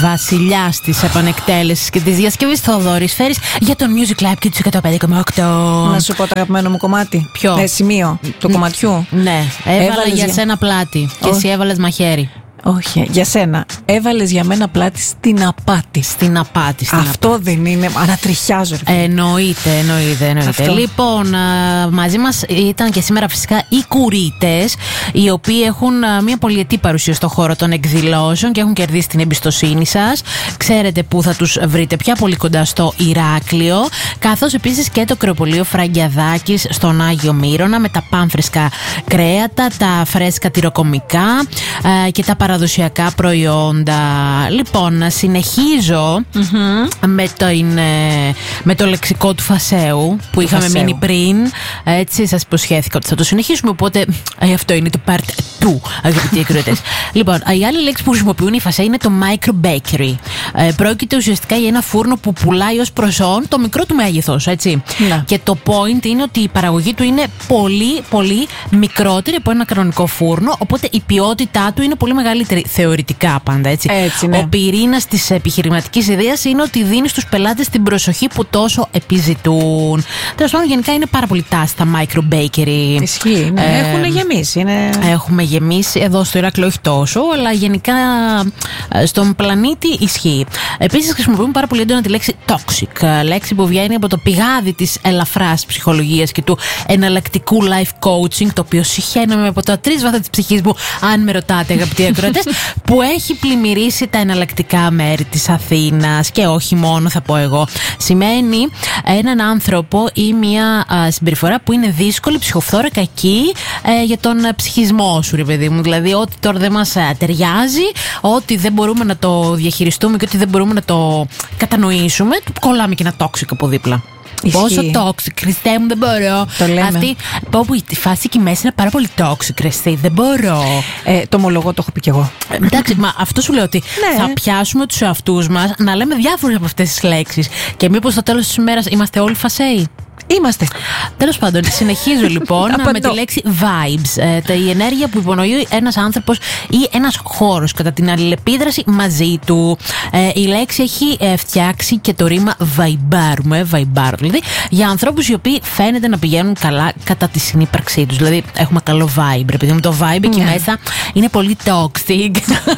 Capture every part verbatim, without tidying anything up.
βασιλιάς της επανεκτέλεσης και της διασκευής Θοδωρής Φέρης για τον Music Live και τους εκατό πέντε κόμμα οκτώ. Να σου πω το αγαπημένο μου κομμάτι. Ποιο? Ε, σημείο του κομματιού. Ναι, έβαλα Έβαλες για για- σένα πλάτη και Oh. εσύ έβαλες μαχαίρι. Όχι, για σένα. Έβαλες για μένα πλάτη στην απάτη. Στην απάτη. Στην Αυτό απάτη. δεν είναι. Ανατριχιάζω. ρε φίλε. Εννοείται, εννοείται, εννοείται. Αυτό. Λοιπόν, α, μαζί μας ήταν και σήμερα φυσικά οι Κουρίτες, οι οποίοι έχουν α, μια πολυετή παρουσία στο χώρο των εκδηλώσεων και έχουν κερδίσει την εμπιστοσύνη σας. Ξέρετε πού θα τους βρείτε πια, πολύ κοντά στο Ηράκλειο. Καθώς επίσης και το κρεοπωλείο Φραγκιαδάκης στον Άγιο Μύρονα με τα πάνφρεσκα κρέατα, τα φρέσκα τυροκομικά α, και τα παραδοσιακά προϊόντα. Λοιπόν, συνεχίζω Mm-hmm. με, το, είναι, με το λεξικό του Φασαίου που είχαμε Φασαίου. μείνει πριν. Έτσι, σας υποσχέθηκα ότι θα το συνεχίσουμε. Οπότε ε, αυτό είναι το part two, αγαπητοί ακροατές. Λοιπόν, η άλλη λέξη που χρησιμοποιούν οι Φασαίοι είναι το micro bakery. Ε, πρόκειται ουσιαστικά για ένα φούρνο που πουλάει ως προσόν το μικρό του μέγεθος, έτσι. Να. Και το point είναι ότι η παραγωγή του είναι πολύ, πολύ μικρότερη από ένα κανονικό φούρνο. Οπότε η ποιότητά του είναι πολύ μεγαλύτερη, θεωρητικά πάντα, έτσι. Έτσι, ναι. Ο πυρήνας της επιχειρηματικής ιδέας είναι ότι δίνει στους πελάτες την προσοχή που τόσο επιζητούν. Τέλος πάντων, γενικά είναι πάρα πολύ τάση τα micro bakery. Ισχύει. Ναι. Ε, Έχουν γεμίσει. Είναι... Έχουμε γεμίσει εδώ στο Ηράκλειο, όχι τόσο, αλλά γενικά ε, στον πλανήτη ισχύει. Επίσης, χρησιμοποιούμε πάρα πολύ έντονα τη λέξη toxic. ε, Λέξη που βγαίνει από το πηγάδι της ελαφράς ψυχολογίας και του εναλλακτικού life coaching, το οποίο συχαίνομαι από τα τρεις βάθη της ψυχής μου, αν με ρωτάτε, αγαπητοί ακροατές, που έχει πλημμυρίσει τα εναλλακτικά μέρη της Αθήνας και όχι μόνο, θα πω εγώ. Σημαίνει έναν άνθρωπο ή μια α, συμπεριφορά που είναι δύσκολη, ψυχοφθόρα, κακή ε, για τον α, ψυχισμό σου, ρε παιδί μου. Δηλαδή, ό,τι τώρα δεν μας α, ταιριάζει, ό,τι δεν μπορούμε να το διαχειριστούμε και ό,τι δεν μπορούμε να το κατανοήσουμε, του κολλάμε και ένα toxic από δίπλα. Ισχύει. Πόσο toxic, Χριστέ μου, δεν μπορώ. Το λέμε. Αυτή, πω, που η φάση εκεί μέσα είναι πάρα πολύ toxic, Χριστέ, δεν μπορώ. Ε, το ομολογώ, το έχω πει κι εγώ. Ε, Εντάξει, μα αυτό σου λέω ότι Ναι. θα πιάσουμε τους εαυτούς μας να λέμε διάφορες από αυτές τις λέξεις. Και μήπως στο τέλος της ημέρας είμαστε όλοι Φασαίοι. Είμαστε. Τέλος πάντων, συνεχίζω λοιπόν με Απαντώ. τη λέξη vibes. Ε, τα- η ενέργεια που υπονοεί ένας άνθρωπος ή ένας χώρος κατά την αλληλεπίδραση μαζί του. Ε, η λέξη έχει ε, φτιάξει και το ρήμα vibarουμε, vibar δηλαδή, για ανθρώπους οι οποίοι φαίνεται να πηγαίνουν καλά κατά τη συνύπαρξή τους. Δηλαδή, έχουμε καλό vibe. Επειδή μου το vibe εκεί Ναι. μέσα είναι πολύ toxic.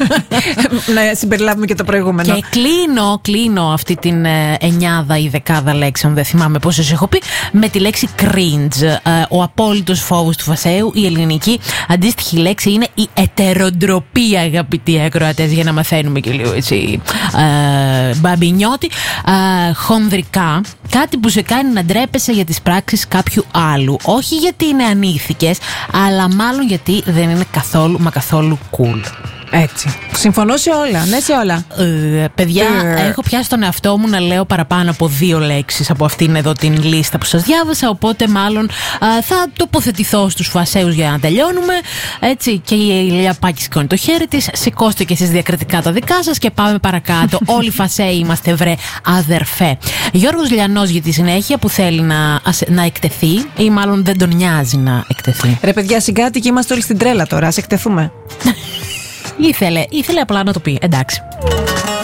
Να συμπεριλάβουμε και το προηγούμενο. Και κλείνω, κλείνω αυτή την ε, εννιάδα ή δεκάδα λέξεων, δεν θυμάμαι πόσες έχω πει, με τη λέξη cringe. Ε, ο απόλυτος φόβος του Φασαίου, η ελληνική αντίστοιχη λέξη είναι η ετεροντροπή, αγαπητοί ακροατές, για να μαθαίνουμε και λίγο έτσι ε, μπαμπινιώτη. Ε, χονδρικά, κάτι που σε κάνει να ντρέπεσαι για τις πράξεις κάποιου άλλου. Όχι γιατί είναι ανήθικες, αλλά μάλλον γιατί δεν είναι καθόλου μα καθόλου cool. Έτσι. Συμφωνώ σε όλα. Ναι, σε όλα. Ε, παιδιά, Ε. έχω πιάσει τον εαυτό μου να λέω παραπάνω από δύο λέξεις από αυτήν εδώ την λίστα που σας διάβασα, οπότε μάλλον α, θα τοποθετηθώ στους Φασαίους για να τελειώνουμε. Έτσι, και η Ηλία Πάκη σηκώνει το χέρι της. Σηκώστε και εσείς διακριτικά τα δικά σας και πάμε παρακάτω. Όλοι οι Φασαίοι είμαστε, βρε αδερφέ. Γιώργος Λιανός για τη συνέχεια που θέλει να, ας- να εκτεθεί, ή μάλλον δεν τον νοιάζει να εκτεθεί. Ρε παιδιά, συγκάτοικοι είμαστε όλοι στην τρέλα τώρα. Ας εκτεθούμε. Ήθελε, ήθελε απλά να το πει. Εντάξει.